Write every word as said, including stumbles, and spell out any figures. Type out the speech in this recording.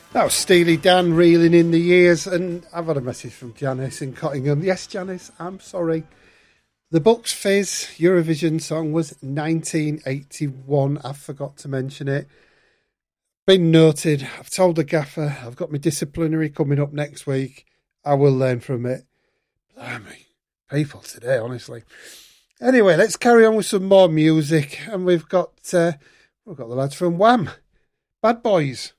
That was Steely Dan, Reeling in the Years, and I've had a message from Janice in Cottingham. Yes, Janice, I'm sorry. The Bucks Fizz Eurovision song was nineteen eighty-one. I forgot to mention it. Been noted. I've told the gaffer. I've got my disciplinary coming up next week. I will learn from it. Blimey, people today, honestly. Anyway, let's carry on with some more music, and we've got uh, we've got the lads from Wham, Bad Boys.